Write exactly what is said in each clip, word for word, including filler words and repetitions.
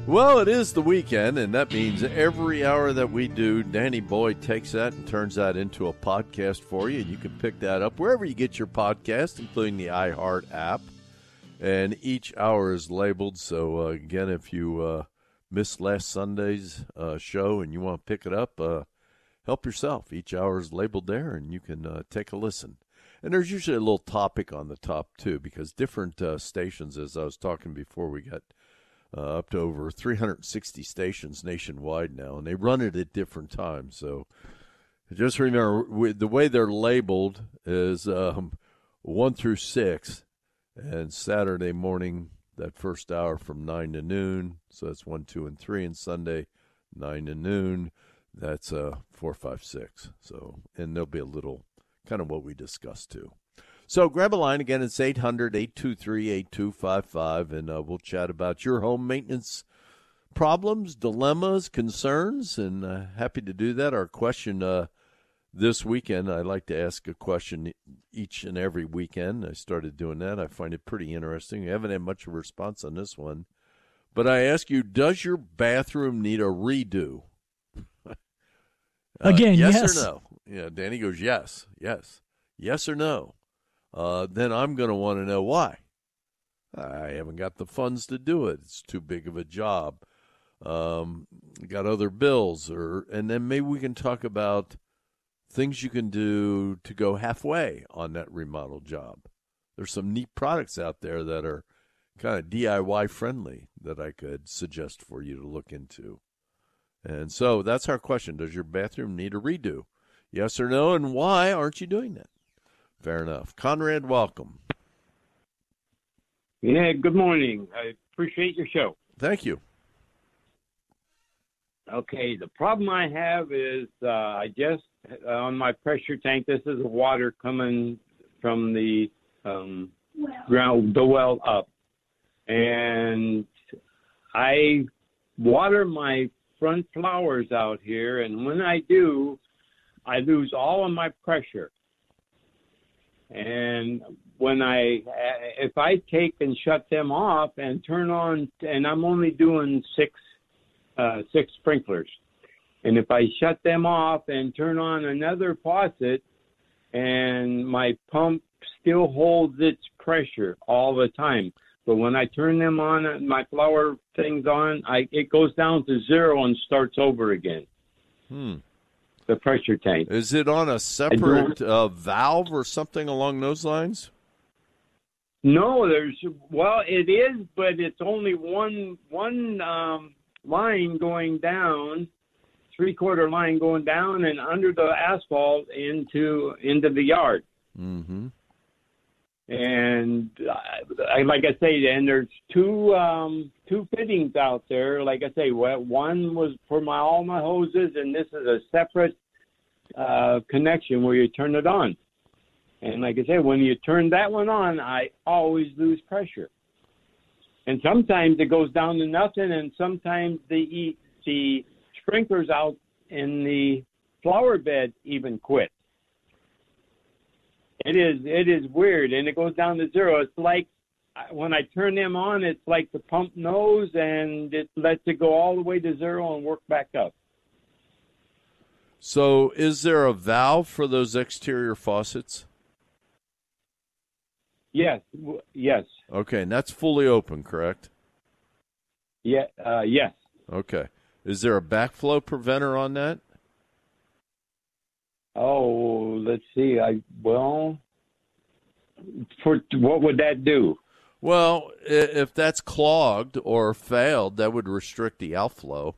Well, it is the weekend, and that means every hour that we do, Danny Boyd takes that and turns that into a podcast for you. You can pick that up wherever you get your podcast, including the iHeart app. And each hour is labeled. So, uh, again, if you uh, missed last Sunday's uh, show and you want to pick it up, uh, help yourself. Each hour is labeled there, and you can uh, take a listen. And there's usually a little topic on the top, too, because different uh, stations, as I was talking before, we got Uh, up to over three hundred sixty stations nationwide now, and they run it at different times. So just remember, we, the way they're labeled is um, one through six, and Saturday morning, that first hour from nine to noon, so that's one, two, and three, and Sunday, nine to noon, that's uh, four, five, six. So, and there'll be a little kind of what we discussed, too. So grab a line. Again, it's eight hundred, eight two three, eight two five five, and uh, we'll chat about your home maintenance problems, dilemmas, concerns, and uh, happy to do that. Our question uh, this weekend, I like to ask a question each and every weekend. I started doing that. I find it pretty interesting. I haven't had much of a response on this one. But I ask you, does your bathroom need a redo? uh, Again, yes. yes. Yes or no? Yeah, Danny goes, yes, yes. Yes or no? Uh, then I'm going to want to know why. I haven't got the funds to do it. It's too big of a job. Um, got other bills, or and then maybe we can talk about things you can do to go halfway on that remodel job. There's some neat products out there that are kind of D I Y friendly that I could suggest for you to look into. And so that's our question. Does your bathroom need a redo? Yes or no, and why aren't you doing that? Fair enough. Conrad, welcome. Yeah, good morning. I appreciate your show. Thank you. Okay, the problem I have is uh, I just, uh, on my pressure tank, this is water coming from the um, well. ground, the well up. And I water my front flowers out here, and when I do, I lose all of my pressure. And when I, if I take and shut them off and turn on, and I'm only doing six, uh, six sprinklers, and if I shut them off and turn on another faucet, and my pump still holds its pressure all the time, but when I turn them on, my flower things on, I it goes down to zero and starts over again. Hmm. The pressure tank. Is it on a separate uh, valve or something along those lines? No, there's well, it is, but it's only one one um, line going down, three quarter line going down and under the asphalt into into the yard. Mm-hmm. And I, like I say, and there's two um, two fittings out there. Like I say, one was for my all my hoses, and this is a separate uh, connection where you turn it on. And like I said, when you turn that one on, I always lose pressure. And sometimes it goes down to nothing, and sometimes the the sprinklers out in the flower bed even quit. It is it is weird, and it goes down to zero. It's like when I turn them on, it's like the pump knows, and it lets it go all the way to zero and work back up. So is there a valve for those exterior faucets? Yes, yes. Okay, and that's fully open, correct? Yeah, uh, yes. Okay. Is there a backflow preventer on that? Oh, let's see. I well, for what would that do? Well, if that's clogged or failed, that would restrict the outflow.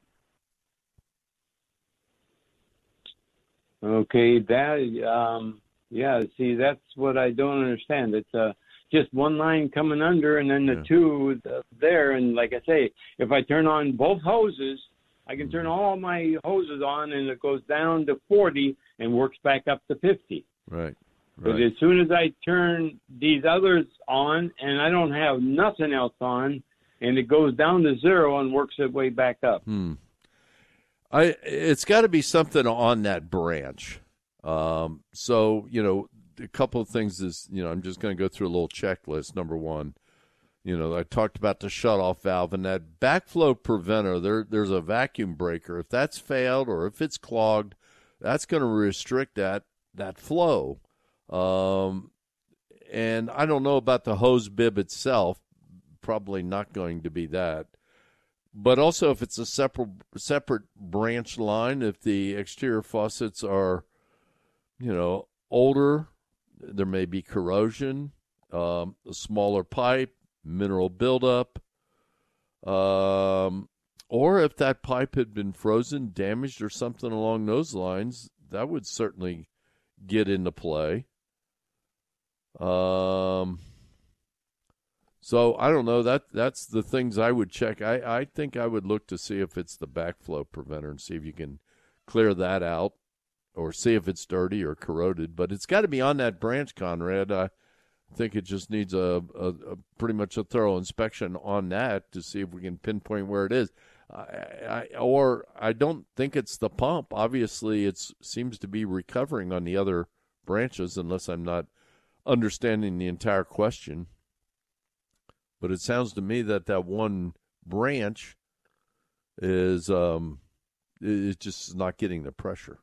Okay, that um, yeah. See, that's what I don't understand. It's uh, just one line coming under, and then the yeah. two there. And like I say, if I turn on both hoses, I can turn all my hoses on, and it goes down to forty and works back up to fifty. Right. right. But as soon as I turn these others on, and I don't have nothing else on, and it goes down to zero and works its way back up. Hmm. I it's got to be something on that branch. Um, so, you know, a couple of things is, you know, I'm just going to go through a little checklist. Number one, You know, I talked about the shutoff valve and that backflow preventer. There, there's a vacuum breaker. If that's failed or if it's clogged, that's going to restrict that that flow. Um, and I don't know about the hose bib itself. Probably not going to be that. But also, if it's a separate separate branch line, if the exterior faucets are, you know, older, there may be corrosion, um, a smaller pipe, mineral buildup, um, or if that pipe had been frozen, damaged, or something along those lines, that would certainly get into play. Um, so I don't know. That that's the things I would check. I, I think I would look to see if it's the backflow preventer and see if you can clear that out, or see if it's dirty or corroded. But it's got to be on that branch, Conrad. I think it just needs a, a, a pretty much a thorough inspection on that to see if we can pinpoint where it is. I, I, or I don't think it's the pump. Obviously, it seems to be recovering on the other branches, unless I'm not understanding the entire question. But it sounds to me that that one branch is um, is just not getting the pressure.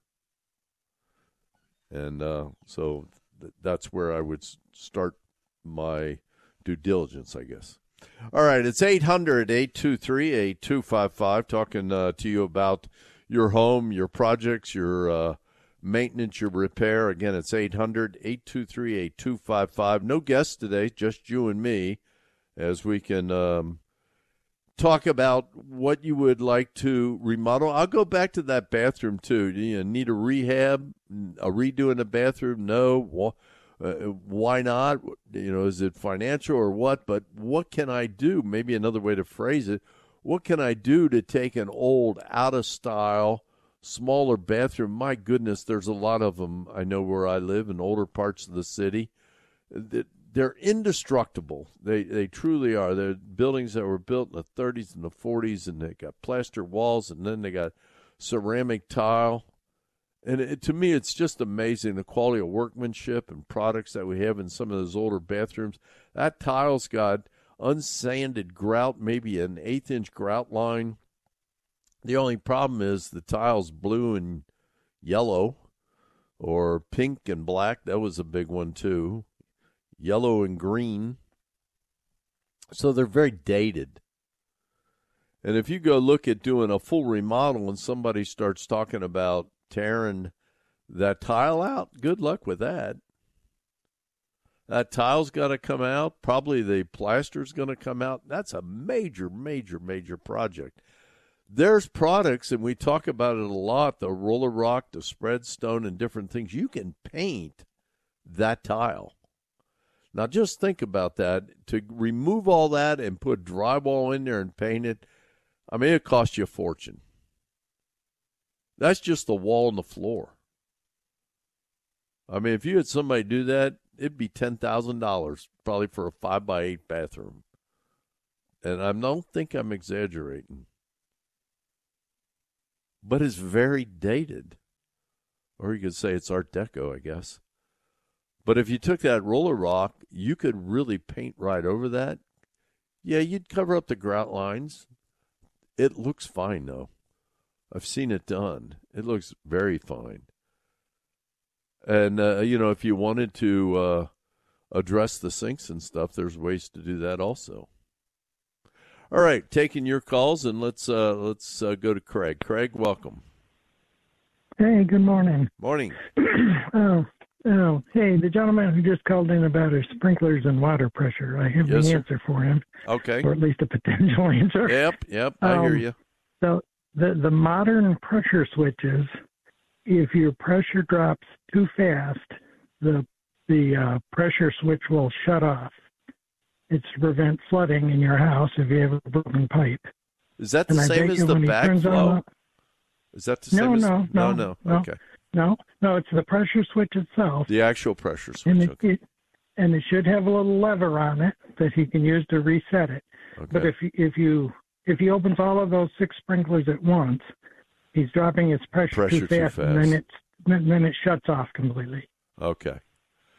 And uh, so th- that's where I would start my due diligence, I guess. All right, it's eight hundred, eight two three, eight two five five, talking uh, to you about your home, your projects, your uh, maintenance, your repair. Again, it's eight hundred, eight two three, eight two five five. No guests today, just you and me, as we can um, talk about what you would like to remodel. I'll go back to that bathroom, too. Do you need a rehab, a redo in the bathroom? No. Uh, why not? You know, is it financial or what? But what can I do? Maybe another way to phrase it, what can I do to take an old, out-of-style, smaller bathroom? My goodness, there's a lot of them. I know where I live in older parts of the city. They're indestructible. They they truly are. They're buildings that were built in the thirties and the forties, and they got plaster walls, and then they got ceramic tile. And it, to me, it's just amazing the quality of workmanship and products that we have in some of those older bathrooms. That tile's got unsanded grout, maybe an eighth-inch grout line. The only problem is the tile's blue and yellow, or pink and black. That was a big one, too. Yellow and green. So they're very dated. And if you go look at doing a full remodel and somebody starts talking about tearing that tile out, good luck with that. That tile's got to come out. Probably the plaster's going to come out. That's a major, major, major project. There's products, and we talk about it a lot, the roller rock, the spread stone, and different things. You can paint that tile. Now, just think about that. To remove all that and put drywall in there and paint it, I mean, it costs you a fortune. That's just the wall and the floor. I mean, if you had somebody do that, it'd be ten thousand dollars probably for a five by eight bathroom. And I don't think I'm exaggerating. But it's very dated. Or you could say it's Art Deco, I guess. But if you took that roller rock, you could really paint right over that. Yeah, you'd cover up the grout lines. It looks fine, though. I've seen it done. It looks very fine. And, uh, you know, if you wanted to uh, address the sinks and stuff, there's ways to do that also. All right, taking your calls, and let's uh, let's uh, go to Craig. Craig, welcome. Hey, good morning. Morning. oh, oh, hey, the gentleman who just called in about his sprinklers and water pressure, I have Yes, the sir. answer for him. Okay. Or at least a potential answer. Yep, yep, I Um, hear you. So the, the modern pressure switches, if your pressure drops too fast, the the uh, pressure switch will shut off. It's to prevent flooding in your house if you have a broken pipe. Is that the And I same bet as you the when he turns on backflow? the- Is that the No, same as no, no, no, no. no. Okay. No, no, it's the pressure switch itself. The actual pressure switch. And it, Okay. it, and it should have a little lever on it that he can use to reset it. Okay. But if you- if you if he opens all of those six sprinklers at once, he's dropping its pressure, Pressure too too fast, and fast. then it's then then it shuts off completely. Okay.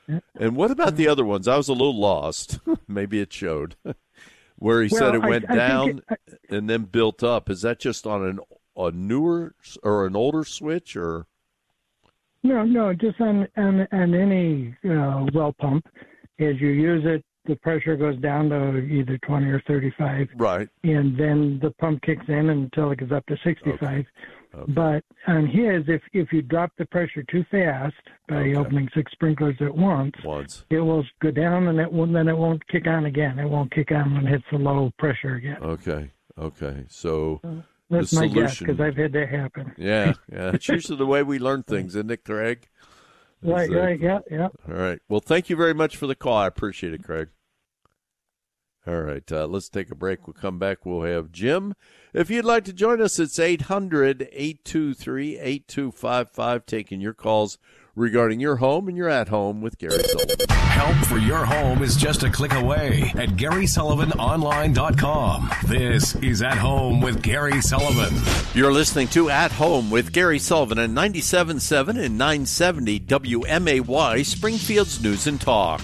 And what about the other ones? I was a little lost. Maybe it showed. Where he well, said it went I, I down it, I, and then built up. Is that just on an a newer or an older switch, or? No, no, just on on, on any uh, well pump. As you use it, the pressure goes down to either twenty or thirty-five. Right. And then the pump kicks in until it goes up to sixty-five. Okay. Okay. But on his, if if you drop the pressure too fast by Okay. opening six sprinklers at once, Once. it will go down and it will, then it won't kick on again. It won't kick on when it hits the low pressure again. Okay. Okay. So That's the my guess solution- because I've had that happen. yeah, yeah. It's usually the way we learn things, isn't it, Craig? Right, Is that- right, yeah, yeah. All right. Well, thank you very much for the call. I appreciate it, Craig. All right. Uh, let's take a break. We'll come back. We'll have Jim. If you'd like to join us, it's eight hundred, eight two three, eight two five five, taking your calls regarding your home, and you're at home with Gary Sullivan. Help for your home is just a click away at Gary Sullivan Online dot com. This is At Home with Gary Sullivan. You're listening to At Home with Gary Sullivan on ninety-seven point seven and nine seventy W M A Y, Springfield's News and Talk.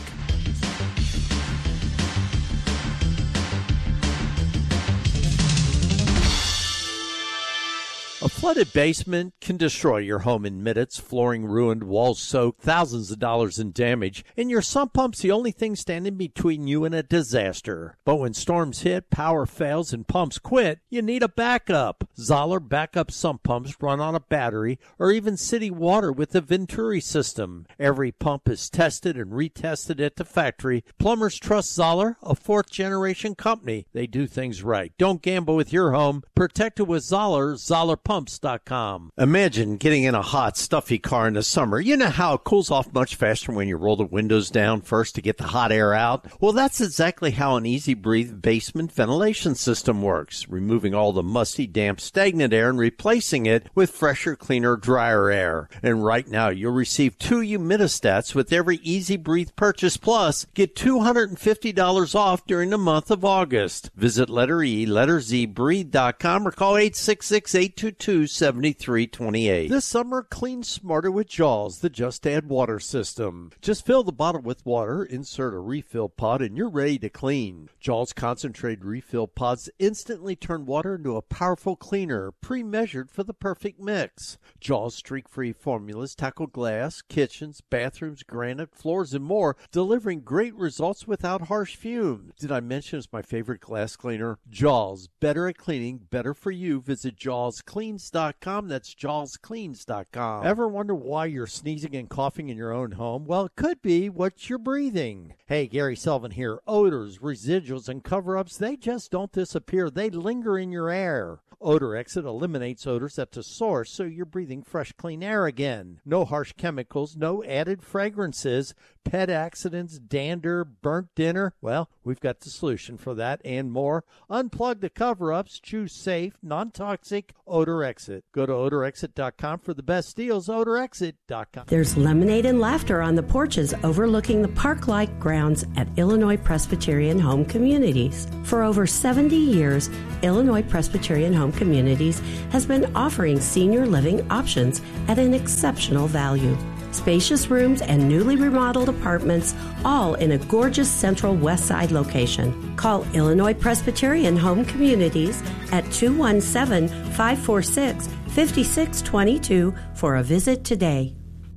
A flooded basement can destroy your home in minutes. Flooring ruined, walls soaked, thousands of dollars in damage, and your sump pump's the only thing standing between you and a disaster. But when storms hit, power fails, and pumps quit, you need a backup. Zoller backup sump pumps run on a battery or even city water with the Venturi system. Every pump is tested and retested at the factory. Plumbers trust Zoller, a fourth-generation company. They do things right. Don't gamble with your home. Protect it with Zoller, Zoller Pumps dot com. Imagine getting in a hot, stuffy car in the summer. You know how it cools off much faster when you roll the windows down first to get the hot air out? Well, that's exactly how an Easy Breathe basement ventilation system works, removing all the musty, damp, stagnant air and replacing it with fresher, cleaner, drier air. And right now, you'll receive two humidistats with every Easy Breathe purchase, plus get two hundred fifty dollars off during the month of August. Visit letter E, letter Z, breathe dot com or call eight six six, eight two two, seven three two eight. This summer, clean smarter with Jaws, the Just Add Water system. Just fill the bottle with water, insert a refill pod, and you're ready to clean. Jaws concentrated refill pods instantly turn water into a powerful cleaner, pre-measured for the perfect mix. Jaws streak-free formulas tackle glass, kitchens, bathrooms, granite, floors, and more, delivering great results without harsh fumes. Did I mention it's my favorite glass cleaner? Jaws, better at cleaning, better for you. Visit jaws cleans dot com. That's jaws cleans dot com. Ever wonder why you're sneezing and coughing in your own home? Well, it could be what you're breathing. Hey, Gary Sullivan here. Odors, residuals, and cover-ups, they just don't disappear. They linger in your air. Odor Exit eliminates odors at the source, so you're breathing fresh, clean air again. No harsh chemicals, no added fragrances, pet accidents, dander, burnt dinner. Well, we've got the solution for that and more. Unplug the cover-ups. Choose safe, non-toxic Odor Exit. Go to odor exit dot com for the best deals. odor exit dot com. There's lemonade and laughter on the porches overlooking the park-like grounds at Illinois Presbyterian Home Communities. For over seventy years, Illinois Presbyterian Home Communities has been offering senior living options at an exceptional value. Spacious rooms and newly remodeled apartments, all in a gorgeous central west side location. Call Illinois Presbyterian Home Communities at two one seven, five four six, five six two two for a visit today.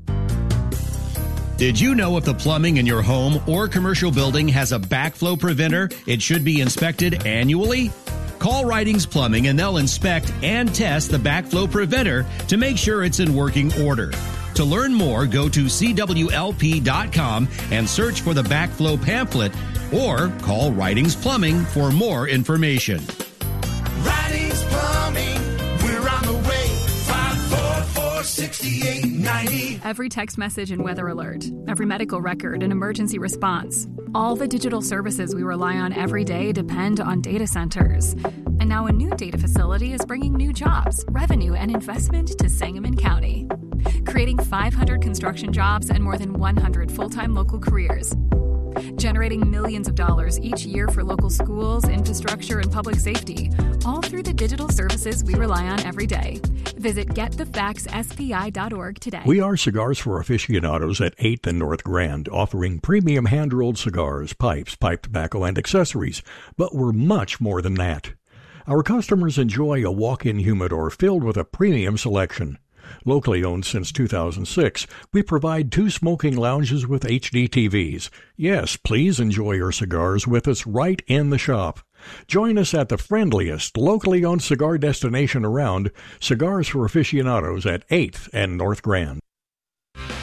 Did you know if the plumbing in your home or commercial building has a backflow preventer, it should be inspected annually? Call Writings Plumbing and they'll inspect and test the backflow preventer to make sure it's in working order. To learn more, go to C W L P dot com and search for the backflow pamphlet or call Writings Plumbing for more information. Writings Plumbing, we're on the way. five four four, six eight nine zero. Every text message and weather alert, every medical record and emergency response. All the digital services we rely on every day depend on data centers. And now a new data facility is bringing new jobs, revenue, and investment to Sangamon County, creating five hundred construction jobs and more than one hundred full-time local careers, generating millions of dollars each year for local schools, infrastructure, and public safety, all through the digital services we rely on every day. Visit get the facts s p i dot org today. We are Cigars for Aficionados at eighth and North Grand, offering premium hand-rolled cigars, pipes, pipe tobacco, and accessories. But we're much more than that. Our customers enjoy a walk-in humidor filled with a premium selection. Locally owned since two thousand six, we provide two smoking lounges with H D T Vs. Yes, please enjoy your cigars with us right in the shop. Join us at the friendliest, locally owned cigar destination around, Cigars for Aficionados at eighth and North Grand.